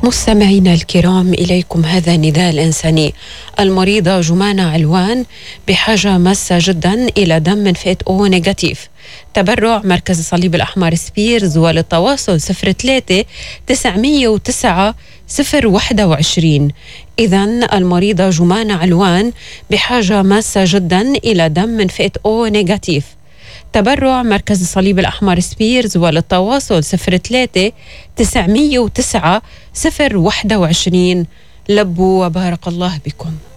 مستمعينا الكرام، إليكم هذا النداء الإنساني. المريضة جمانة علوان بحاجة ماسة جدا إلى دم من فئة O نيجاتيف. تبرع مركز الصليب الأحمر سبيرز، وللتواصل 03 909 021. إذن المريضة جمانة علوان بحاجة ماسة جدا إلى دم من فئة O نيجاتيف. تبرع مركز الصليب الأحمر سبيرز، وللتواصل 03 909 021. لبوا وبارك الله بكم.